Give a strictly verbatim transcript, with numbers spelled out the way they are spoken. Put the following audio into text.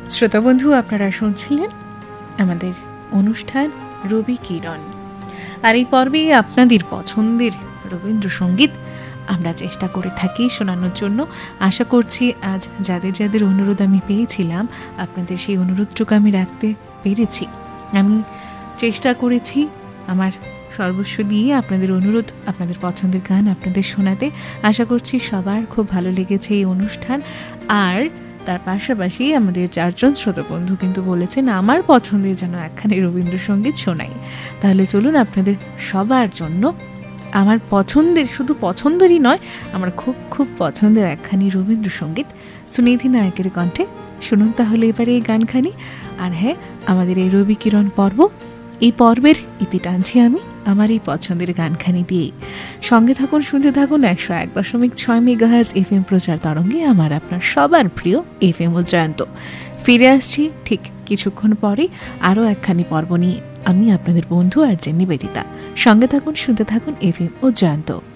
শ্রোতা বন্ধু, আপনারা শুনছিলেন আমাদের অনুষ্ঠান রবি কিরণ। আর এই পর্বে আপনাদের পছন্দের রবীন্দ্রসঙ্গীত আমরা চেষ্টা করে থাকি শোনানোর জন্য। আশা করছি আজ যাদের যাদের অনুরোধ আমি পেয়েছিলাম, আপনাদের সেই অনুরোধটুকু আমি রাখতে পেরেছি। আমি চেষ্টা করেছি আমার সর্বস্ব দিয়ে আপনাদের অনুরোধ, আপনাদের পছন্দের গান আপনাদের শোনাতে। আশা করছি সবার খুব ভালো লেগেছে এই অনুষ্ঠান। আর তার পাশাপাশি আমাদের চারজন শ্রোতা বন্ধু কিন্তু বলেছেন আমার পছন্দের যেন একখানি রবীন্দ্রসঙ্গীত শোনাই। তাহলে চলুন আপনাদের সবার জন্য আমার পছন্দের, শুধু পছন্দেরই নয়, আমার খুব খুব পছন্দের একখানি রবীন্দ্রসঙ্গীত সুনিধি নায়কের কণ্ঠে শুনুন তাহলে এবারে এই গানখানি। আর হ্যাঁ, আমাদের এই রবি কিরণ পর্ব, এই পর্বের ইতি টানছি আমি আমার এই পছন্দের গানখানি দিয়েই। সঙ্গে থাকুন, শুনতে থাকুন একশো এক দশমিক ছয় মেগাহার্জ এফ এম প্রচার তরঙ্গে আমার আপনার সবার প্রিয় এফ এম উজ্জয়ন্ত। ফিরে আসছি ঠিক কিছুক্ষণ পরে আরও একখানি পর্ব নিয়ে। আমি আপনাদের বন্ধু আর যে নিবেদিতা। সঙ্গে থাকুন, শুনতে থাকুন এফ এম উজ্জয়ন্ত।